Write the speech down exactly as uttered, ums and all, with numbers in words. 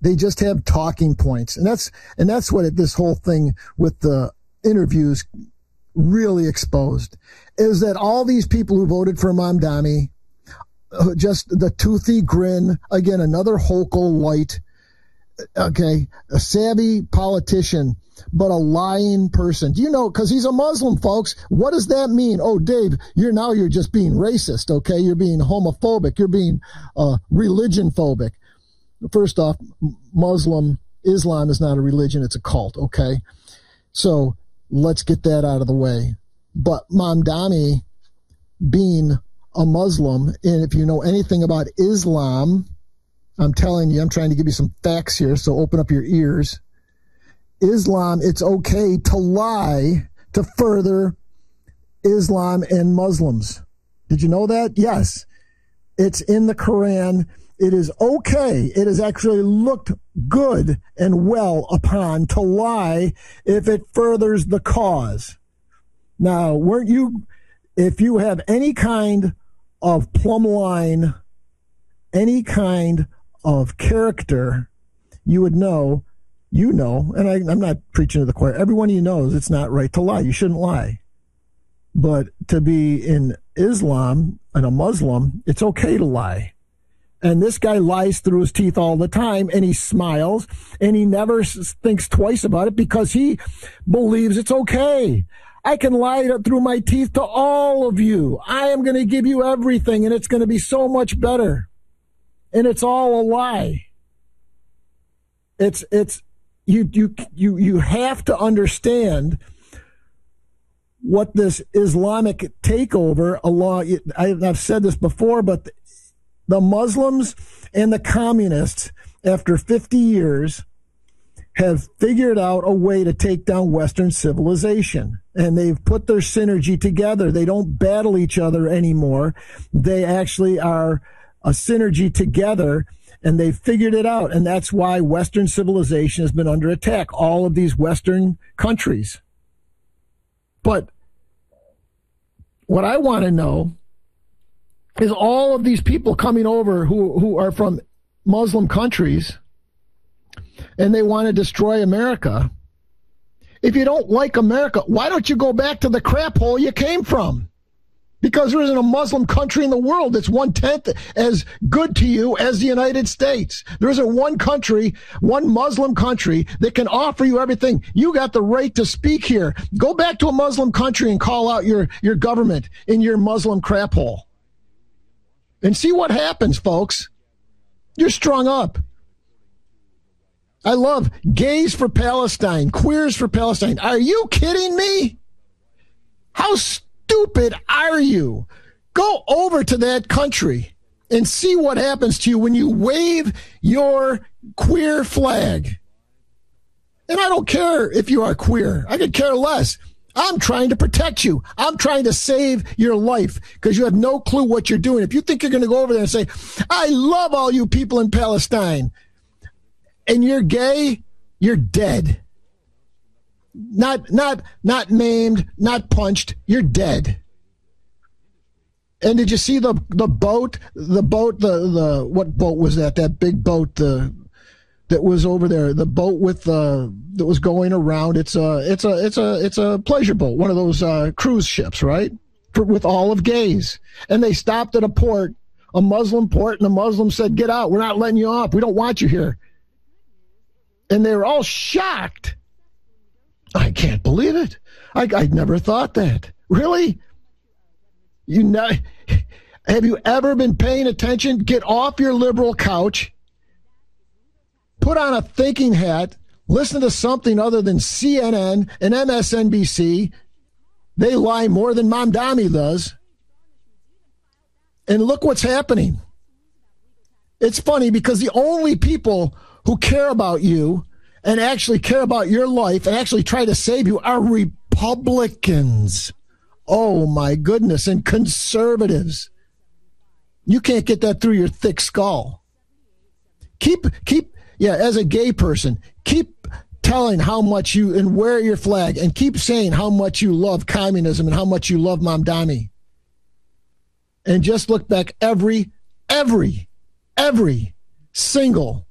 They just have talking points. And that's, and that's what it, this whole thing with the interviews really exposed, is that all these people who voted for Mamdani, uh, just the toothy grin, again, another Hochul light, okay, a savvy politician, but a lying person. Do you know, because he's a Muslim, folks. What does that mean? Oh, Dave, you're now you're just being racist, okay? You're being homophobic. You're being uh, religion phobic. First off, Muslim, Islam is not a religion. It's a cult, okay? So let's get that out of the way. But Mamdani being a Muslim, and if you know anything about Islam, I'm telling you, I'm trying to give you some facts here, so open up your ears. Islam, it's okay to lie to further Islam and Muslims. Did you know that? Yes. It's in the Quran. It is okay. It is actually looked good and well upon to lie if it furthers the cause. Now, weren't you, if you have any kind of plumb line, any kind of character, you would know, you know, and I, I'm not preaching to the choir. Everyone you knows it's not right to lie. You shouldn't lie. But to be in Islam and a Muslim, it's okay to lie. And this guy lies through his teeth all the time, and he smiles, and he never thinks twice about it because he believes it's okay. I can lie through my teeth to all of you. I am going to give you everything, and it's going to be so much better. And it's all a lie. It's, it's, you, you, you, you have to understand what this Islamic takeover along, I've said this before, but the Muslims and the communists, after fifty years, have figured out a way to take down Western civilization. And they've put their synergy together. They don't battle each other anymore. They actually are a synergy together, and they've figured it out. And that's why Western civilization has been under attack, all of these Western countries. But what I want to know is all of these people coming over who, who are from Muslim countries, and they want to destroy America. If you don't like America, why don't you go back to the crap hole you came from? Because there isn't a Muslim country in the world that's one-tenth as good to you as the United States. There isn't one country, one Muslim country that can offer you everything. You got the right to speak here. Go back to a Muslim country and call out your, your government in your Muslim crap hole. And see what happens, folks. You're strung up. I love gays for Palestine, queers for Palestine. Are you kidding me? How stupid are you? Go over to that country and see what happens to you when you wave your queer flag. And I don't care if you are queer. I could care less. I'm trying to protect you. I'm trying to save your life because you have no clue what you're doing. If you think you're going to go over there and say, I love all you people in Palestine, and you're gay, you're dead. Not, not, not maimed, not punched. You're dead. And did you see the, the boat, the boat, the, the, what boat was that? That big boat, the, that was over there, the boat with the, that was going around. It's a, it's a, it's a, it's a pleasure boat. One of those, uh, cruise ships, right? For, with all of gays. And they stopped at a port, a Muslim port, and the Muslims said, get out. We're not letting you off. We don't want you here. And they were all shocked. I can't believe it. I, I never thought that. Really? You know, have you ever been paying attention? Get off your liberal couch, put on a thinking hat, listen to something other than C N N and M S N B C. They lie more than Mamdani does. And look what's happening. It's funny because the only people who care about you and actually care about your life and actually try to save you are Republicans. Oh, my goodness. And conservatives. You can't get that through your thick skull. Keep, keep, yeah, as a gay person, keep telling how much you, and wear your flag, and keep saying how much you love communism and how much you love Mamdani. And just look back every, every, every single